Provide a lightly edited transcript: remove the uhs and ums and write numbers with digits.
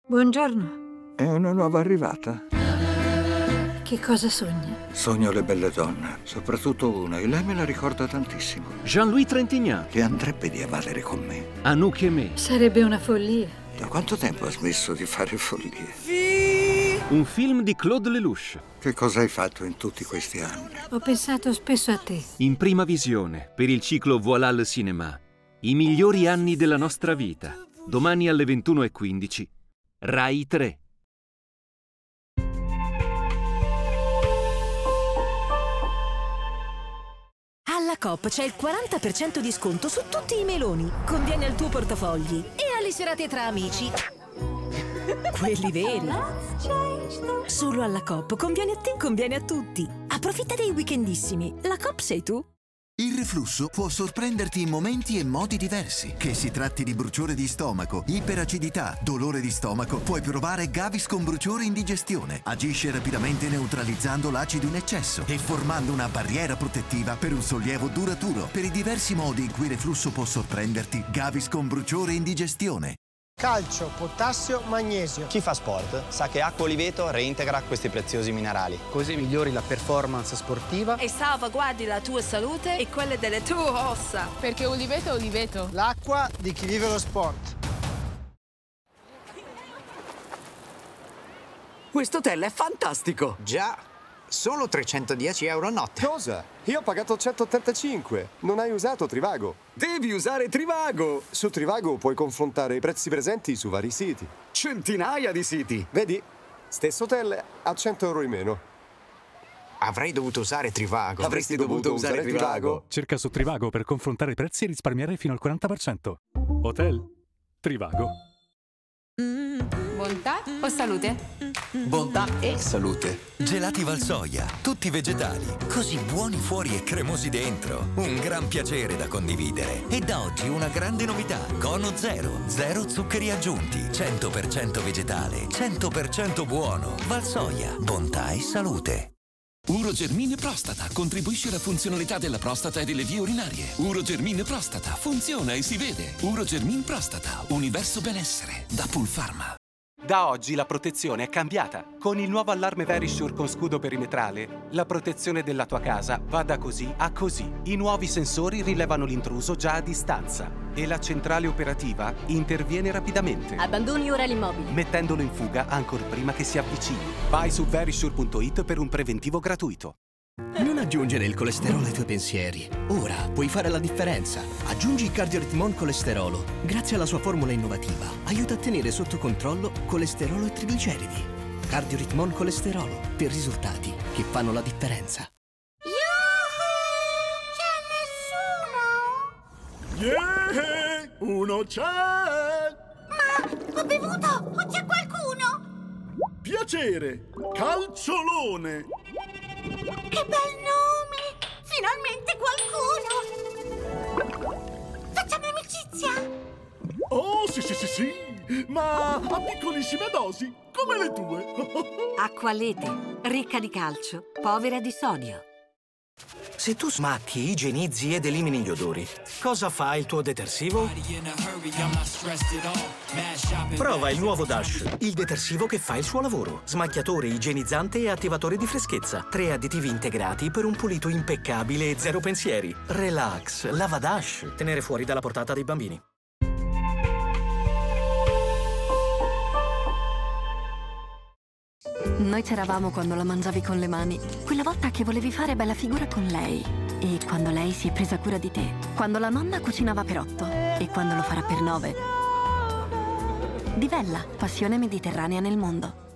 Buongiorno. È una nuova arrivata. Che cosa sogna? Sogno le belle donne, soprattutto una, e lei me la ricorda tantissimo. Jean-Louis Trintignant. Che andrebbe di evadere con me. Anouk Aimée. Sarebbe una follia. Da quanto tempo ha smesso di fare follie? Un film di Claude Lelouch. Che cosa hai fatto in tutti questi anni? Ho pensato spesso a te. In prima visione, per il ciclo Voilà le cinéma. I migliori anni della nostra vita. Domani alle 21:15. Rai 3. Alla Coop c'è il 40% di sconto su tutti i meloni. Conviene al tuo portafogli e alle serate tra amici. Quelli veri. Solo alla Coop conviene a te, conviene a tutti. Approfitta dei weekendissimi. La Coop sei tu. Il reflusso può sorprenderti in momenti e modi diversi. Che si tratti di bruciore di stomaco, iperacidità, dolore di stomaco, puoi provare Gaviscon bruciore indigestione. Agisce rapidamente neutralizzando l'acido in eccesso e formando una barriera protettiva per un sollievo duraturo. Per i diversi modi in cui il reflusso può sorprenderti, Gaviscon bruciore indigestione. Calcio, potassio, magnesio. Chi fa sport sa che Acqua Oliveto reintegra questi preziosi minerali. Così migliori la performance sportiva e salvaguardi la tua salute e quelle delle tue ossa. Perché Oliveto è Oliveto. L'acqua di chi vive lo sport. Questo hotel è fantastico. Già, solo 310 euro a notte. Cosa? Io ho pagato 185. Non hai usato Trivago. Devi usare Trivago. Su Trivago puoi confrontare i prezzi presenti su vari siti. Centinaia di siti. Vedi? Stesso hotel a 100 euro in meno. Avrei dovuto usare Trivago. Avresti dovuto usare Trivago. Cerca su Trivago per confrontare i prezzi e risparmiare fino al 40%. Hotel Trivago. Bontà o salute? Bontà e salute. Gelati Valsoia, tutti vegetali, così buoni fuori e cremosi dentro. Un gran piacere da condividere. E da oggi una grande novità: Cono Zero, zero zuccheri aggiunti, 100% vegetale, 100% buono. Valsoia, bontà e salute. Urogermine Prostata contribuisce alla funzionalità della prostata e delle vie urinarie. Urogermine Prostata funziona e si vede. Urogermine Prostata, universo benessere, da Pulpharma. Da oggi la protezione è cambiata. Con il nuovo allarme Verisure con scudo perimetrale, la protezione della tua casa va da così a così. I nuovi sensori rilevano l'intruso già a distanza e la centrale operativa interviene rapidamente. Abbandoni ora l'immobile, mettendolo in fuga ancor prima che si avvicini. Vai su verisure.it per un preventivo gratuito. Non aggiungere il colesterolo ai tuoi pensieri. Ora puoi fare la differenza. Aggiungi il Cardioritmon Colesterolo. Grazie alla sua formula innovativa, aiuta a tenere sotto controllo colesterolo e trigliceridi. Cardioritmon Colesterolo, per risultati che fanno la differenza. C'è nessuno? Yeah! Uno c'è! Ma ho bevuto! O c'è qualcuno? Piacere! Calciolone! Che bel nome! Finalmente qualcuno! Facciamo amicizia! Oh, sì! Ma a piccolissime dosi, come le tue! Acqualete, ricca di calcio, povera di sodio. Se tu smacchi, igienizzi ed elimini gli odori, cosa fa il tuo detersivo? Prova il nuovo Dash, il detersivo che fa il suo lavoro. Smacchiatore, igienizzante e attivatore di freschezza. 3 additivi integrati per un pulito impeccabile e zero pensieri. Relax, lava Dash. Tenere fuori dalla portata dei bambini. Noi c'eravamo quando la mangiavi con le mani. Quella volta che volevi fare bella figura con lei. E quando lei si è presa cura di te. Quando la nonna cucinava per 8. E quando lo farà per 9. Divella, passione mediterranea nel mondo.